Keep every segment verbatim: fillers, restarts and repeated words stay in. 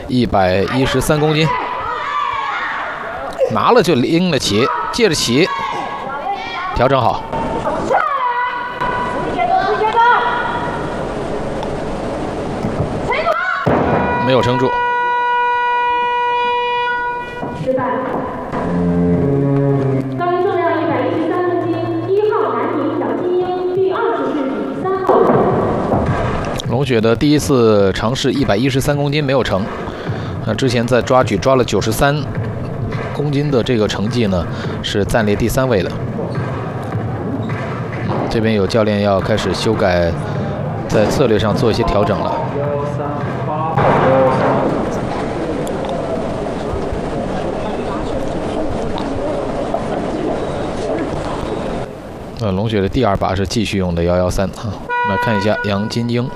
一百一十三公斤，拿了就拎了起，借着起，调整好，没有撑住。 失败。高于重量一百一十三公斤，一号男名小金鹰，第二次试举三号。 龙雪的第一次尝试一百一十三公斤没有成，那之前在抓举抓了九十三公斤的这个成绩呢，是暂列第三位的。这边有教练要开始修改，在策略上做一些调整了。 呃，龙雪的第二把是继续用的幺幺三啊，来看一下杨金鹰。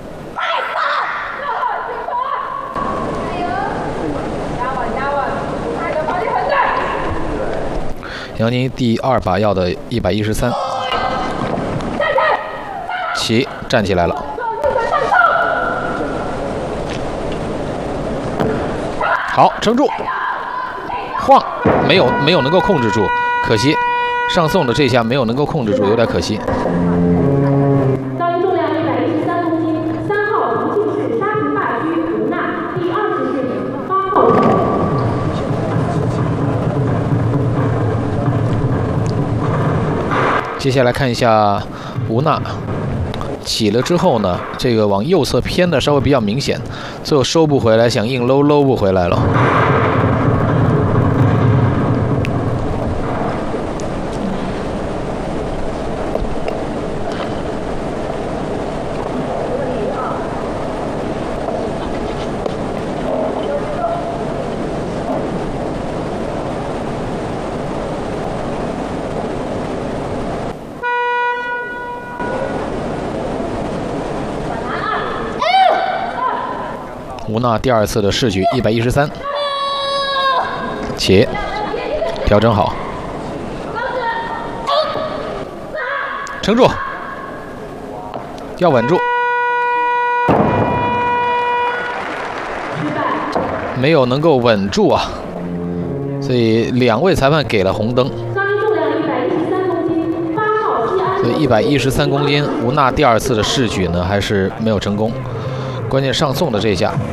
杨金鹰第二把要的一百一十三，起站起来了，好，撑住，晃，没有没有能够控制住，可惜。 上送的这下没有能够控制住，有点可惜。 高于重量一百一十三公斤，三号重庆市沙坪坝区吴娜，第二次试举八号。 接下来看一下吴娜起了之后呢，这个往右侧偏的稍微比较明显，最后收不回来，想硬搂搂不回来了。 吴娜第二次的试举一百一十三，起，调整好，撑住，要稳住，没有能够稳住啊，所以两位裁判给了红灯。所以一百一十三公斤，吴娜第二次的试举呢还是没有成功，关键上送的这一下。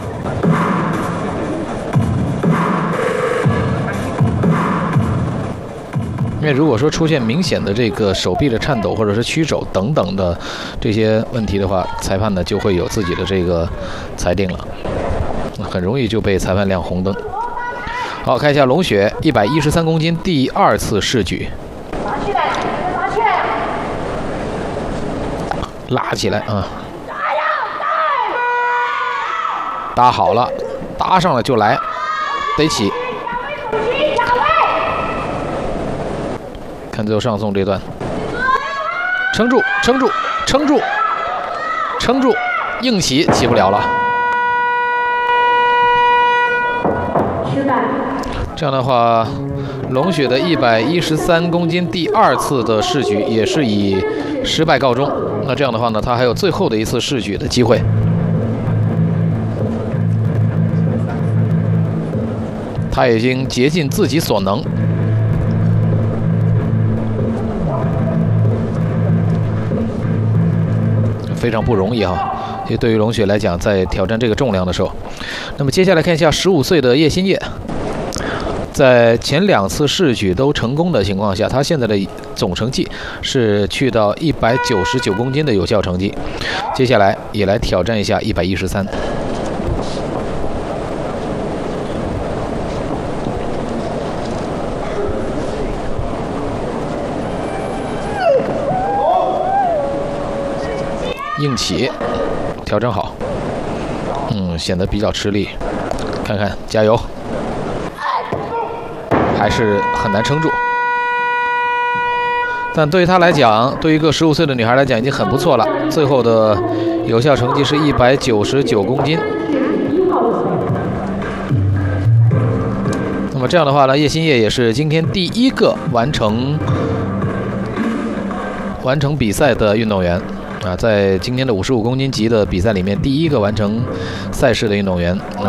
因为如果说出现明显的这个手臂的颤抖或者是屈手等等的这些问题的话，裁判呢就会有自己的这个裁定了，很容易就被裁判亮红灯。好，看一下龙雪一百一十三公斤第二次试举，拉起来啊，搭好了，搭上了就来，得起。 看最后上送这段，撑住，撑住，撑住，撑住，硬起起不了了。 失败。 这样的话，龙雪的一百一十三公斤第二次的试举也是以失败告终。那这样的话呢，他还有最后的一次试举的机会。他已经竭尽自己所能。 非常不容易哈，也对于龙雪来讲，在挑战这个重量的时候，那么接下来看一下十五岁的叶新烨，在前两次试举都成功的情况下，他现在的总成绩是去到一百九十九公斤的有效成绩，接下来也来挑战一下一百一十三。 硬起，调整好，嗯，显得比较吃力。看看，加油，还是很难撑住。但对于她来讲，对于一个十五岁的女孩来讲，已经很不错了。最后的有效成绩是一百九十九公斤。那么这样的话呢，叶新烨也是今天第一个完成完成比赛的运动员。 啊，在今天的五十五公斤级的比赛里面，第一个完成赛事的运动员。